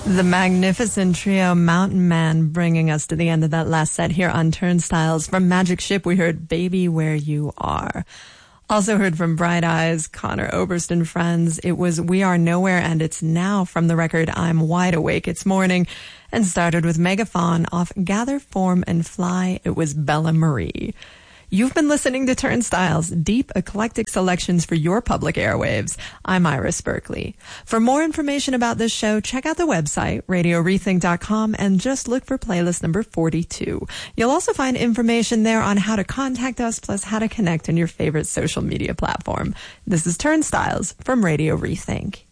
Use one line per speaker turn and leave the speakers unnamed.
The magnificent trio Mountain Man bringing us to the end of that last set here on Turnstiles. From Magic Ship, we heard Baby Where You Are. Also heard from Bright Eyes, Conor Oberst and Friends. It was We Are Nowhere, and it's now from the record I'm Wide Awake, It's Morning. And started with Megaphone off Gather Form and Fly. It was Bella Marie. You've been listening to Turnstiles, deep, eclectic selections for your public airwaves. I'm Iris Berkeley. For more information about this show, check out the website, radiorethink.com, and just look for playlist number 42. You'll also find information there on how to contact us, plus how to connect on your favorite social media platform. This is Turnstiles from Radio Rethink.